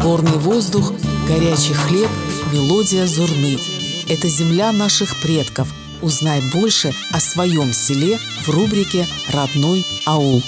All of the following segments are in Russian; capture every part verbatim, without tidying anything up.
Горный воздух, горячий хлеб, мелодия зурны. Это земля наших предков. Узнай больше о своем селе в рубрике «Родной аул».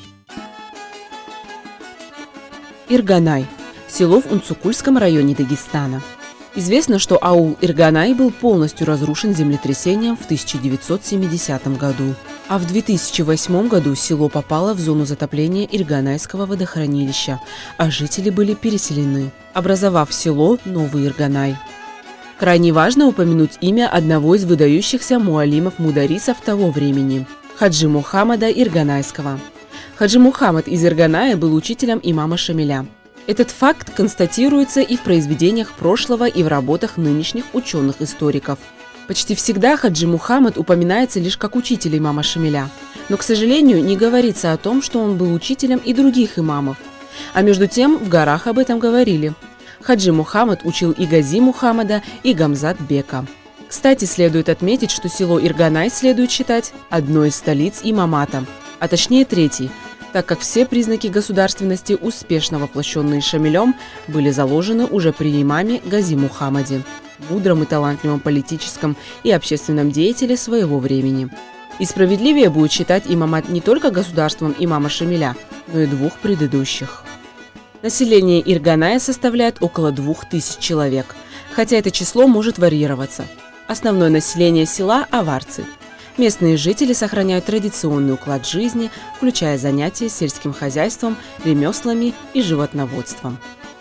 Ирганай – село в Унцукульском районе Дагестана. Известно, что аул Ирганай был полностью разрушен землетрясением в тысяча девятьсот семидесятом году, а в две тысячи восьмом году село попало в зону затопления Ирганайского водохранилища, а жители были переселены, образовав село Новый Ирганай. Крайне важно упомянуть имя одного из выдающихся муалимов-мударисов того времени – Хаджи Мухаммада Ирганайского. Хаджи Мухаммад из Ирганая был учителем имама Шамиля. Этот факт констатируется и в произведениях прошлого, и в работах нынешних ученых-историков. Почти всегда Хаджи Мухаммад упоминается лишь как учитель имама Шамиля, но, к сожалению, не говорится о том, что он был учителем и других имамов. А между тем в горах об этом говорили. Хаджи Мухаммад учил и Гази Мухаммада, и Гамзат Бека. Кстати, следует отметить, что село Ирганай следует считать одной из столиц имамата, а точнее третьей, так как все признаки государственности, успешно воплощенные Шамилем, были заложены уже при имаме Гази Мухаммаде, мудром и талантливом политическом и общественном деятеле своего времени. И справедливее будет считать имамат не только государством имама Шамиля, но и двух предыдущих. Население Ирганая составляет около двух тысяч человек, хотя это число может варьироваться. Основное население села – аварцы. Местные жители сохраняют традиционный уклад жизни, включая занятия сельским хозяйством, ремеслами и животноводством.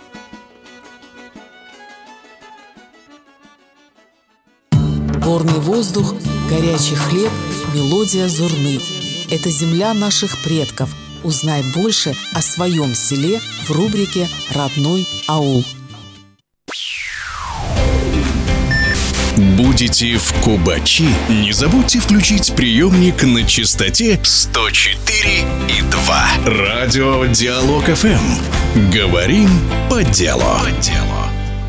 Горный воздух, горячий хлеб, мелодия зурны. Это земля наших предков. Узнай больше о своем селе в рубрике «Родной аул». Будете в Кубачи? Не забудьте включить приемник на частоте сто четыре и два. Радио Диалог эф эм. Говорим по делу. По делу.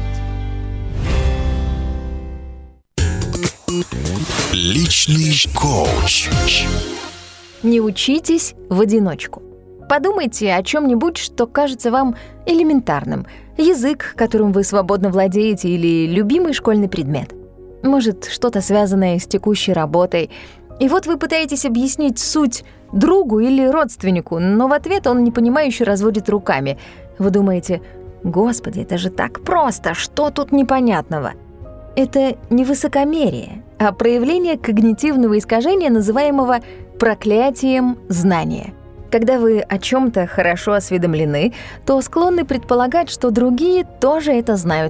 Личный коуч. Не учитесь в одиночку. Подумайте о чем-нибудь, что кажется вам элементарным. Язык, которым вы свободно владеете, или любимый школьный предмет. Может, что-то связанное с текущей работой. И вот вы пытаетесь объяснить суть другу или родственнику, но в ответ он непонимающе разводит руками. Вы думаете: «Господи, это же так просто, что тут непонятного?» Это не высокомерие, а проявление когнитивного искажения, называемого проклятием знания. Когда вы о чем-то хорошо осведомлены, то склонны предполагать, что другие тоже это знают,